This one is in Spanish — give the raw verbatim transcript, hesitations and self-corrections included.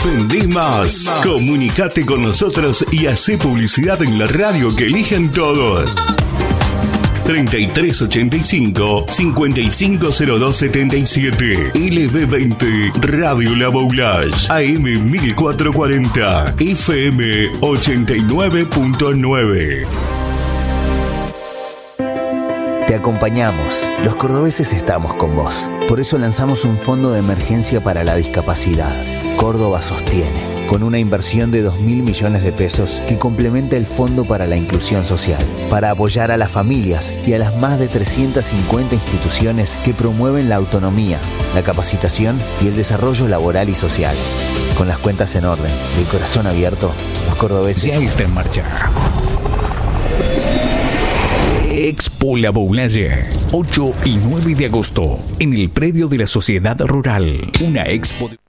Vendí más. Comunicate con nosotros y hacé publicidad en la radio que eligen todos. treinta y tres ochenta y cinco, cincuenta y cinco cero dos setenta y siete. L B veinte Radio La Boulage. A M mil cuatrocientos cuarenta. F M ochenta y nueve punto nueve. Te acompañamos. Los cordobeses estamos con vos. Por eso lanzamos un fondo de emergencia para la discapacidad. Córdoba sostiene, con una inversión de dos mil millones de pesos que complementa el Fondo para la Inclusión Social, para apoyar a las familias y a las más de trescientas cincuenta instituciones que promueven la autonomía, la capacitación y el desarrollo laboral y social. Con las cuentas en orden y el corazón abierto, los cordobeses ya está en marcha. Expo La Boulage, ocho y nueve de agosto, en el predio de la Sociedad Rural. Una expo de...